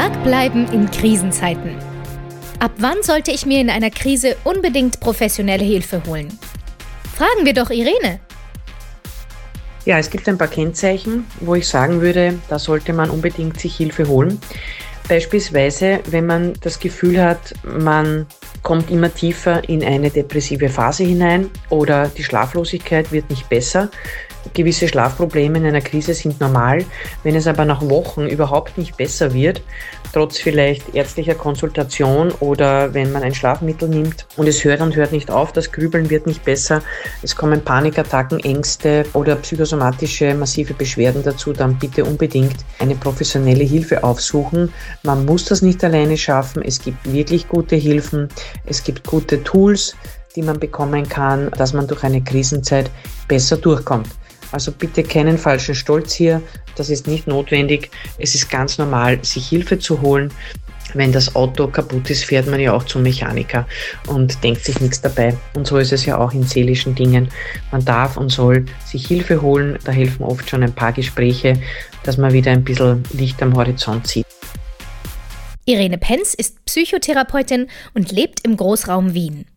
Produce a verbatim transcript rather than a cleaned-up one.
Stark bleiben in Krisenzeiten. Ab wann sollte ich mir in einer Krise unbedingt professionelle Hilfe holen? Fragen wir doch Irene. Ja, es gibt ein paar Kennzeichen, wo ich sagen würde, da sollte man unbedingt sich Hilfe holen. Beispielsweise, wenn man das Gefühl hat, man kommt immer tiefer in eine depressive Phase hinein oder die Schlaflosigkeit wird nicht besser. Gewisse Schlafprobleme in einer Krise sind normal. Wenn es aber nach Wochen überhaupt nicht besser wird, trotz vielleicht ärztlicher Konsultation oder wenn man ein Schlafmittel nimmt und es hört und hört nicht auf, das Grübeln wird nicht besser, es kommen Panikattacken, Ängste oder psychosomatische massive Beschwerden dazu, dann bitte unbedingt eine professionelle Hilfe aufsuchen. Man muss das nicht alleine schaffen. Es gibt wirklich gute Hilfen. Es gibt gute Tools, die man bekommen kann, dass man durch eine Krisenzeit besser durchkommt. Also bitte keinen falschen Stolz hier, das ist nicht notwendig. Es ist ganz normal, sich Hilfe zu holen. Wenn das Auto kaputt ist, fährt man ja auch zum Mechaniker und denkt sich nichts dabei. Und so ist es ja auch in seelischen Dingen. Man darf und soll sich Hilfe holen. Da helfen oft schon ein paar Gespräche, dass man wieder ein bisschen Licht am Horizont sieht. Irene Penz ist Psychotherapeutin und lebt im Großraum Wien.